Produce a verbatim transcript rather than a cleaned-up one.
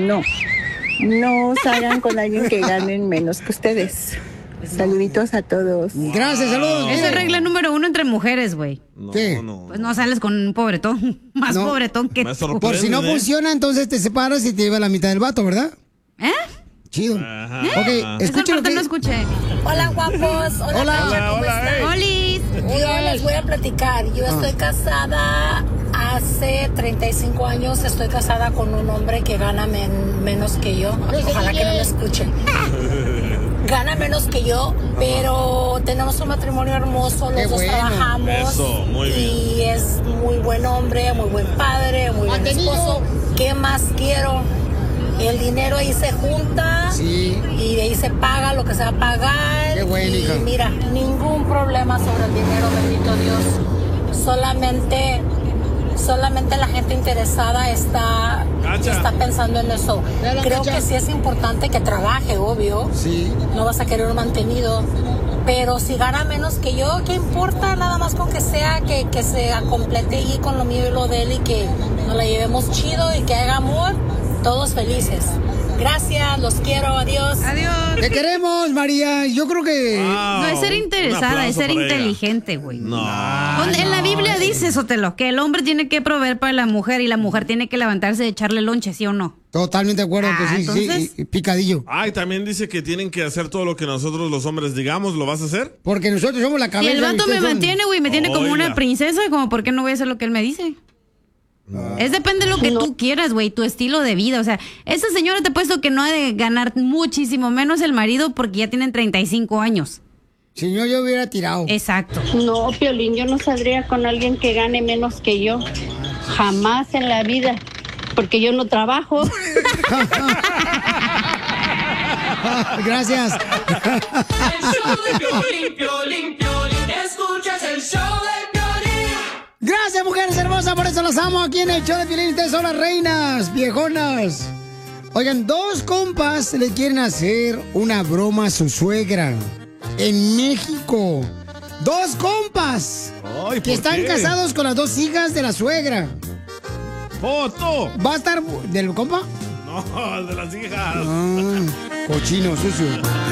no. No salgan con alguien que ganen menos que ustedes. Saluditos a todos. Gracias, saludos. Esa es regla número uno entre mujeres, güey. No, Sí. no. Pues no sales con un pobretón. Más No. pobretón que Me tú. sorprende, Por si no ¿eh? funciona, entonces te separas y te lleva la mitad del vato, ¿verdad? ¿Eh? Chido. Ajá. Ok, Esa escuchen lo parte que... no escuché. Hola, guapos. Hola, Hola. Cacha, Hola, ¿cómo hola, están? hey. ¡Olis! Yo les voy a platicar. Yo estoy casada hace treinta y cinco años. Estoy casada con un hombre que gana men- menos que yo. Ojalá que no me escuchen. Gana menos que yo, pero tenemos un matrimonio hermoso. Los Qué dos bueno. trabajamos. Eso, muy bien. Y es muy buen hombre, muy buen padre, muy buen Mantenido. esposo. ¿Qué más quiero? El dinero ahí se junta. Sí. Y de ahí se paga lo que se va a pagar. Qué bueno, y hija. mira, ningún problema sobre el dinero, bendito Dios. Solamente, solamente la gente interesada está, Cacha. está pensando en eso. Dale, Creo Cacha. que sí es importante que trabaje, obvio. Sí. No vas a querer un mantenido. Pero si gana menos que yo, ¿qué importa? Nada más con que sea, que, que se complete ahí con lo mío y lo de él y que nos la llevemos chido y que haga amor, todos felices. Gracias, los quiero, adiós. Adiós. Te queremos, María. Yo creo que... Wow. No es ser Un interesada, es aplauso ser para ella. inteligente, güey. No. Con- en la Biblia dice, Sotelo, que el hombre tiene que proveer para la mujer y la mujer tiene que levantarse de echarle lonche, ¿sí o no? Totalmente de acuerdo, Ah, que sí, entonces- sí, y- y picadillo. Ay, también dice que tienen que hacer todo lo que nosotros los hombres digamos. ¿Lo vas a hacer? Porque nosotros somos la Si cabeza. el y vato ustedes me son- mantiene, güey, me tiene como Oiga. una princesa, como por qué no voy a hacer lo que él me dice. Es depende de lo que tú quieras, güey, tu estilo de vida. O sea, esa señora te ha puesto que no ha de ganar muchísimo menos el marido porque ya tienen treinta y cinco años. Si no, yo hubiera tirado. Exacto. No, Piolín, yo no saldría con alguien que gane menos que yo. Jamás en la vida. Porque yo no trabajo. Gracias. El show de Piolín, Piolín, Piolín. Escuchas el show de Piolín. Gracias, mujeres hermosas, por eso las amo aquí en el show de Piolín. Ustedes son las reinas, viejonas. Oigan, dos compas le quieren hacer una broma a su suegra en México. Dos compas Ay, que ¿por están qué? casados con las dos hijas de la suegra. ¡Foto! ¿Va a estar del compa? No, de las hijas. Ah, cochino, sucio.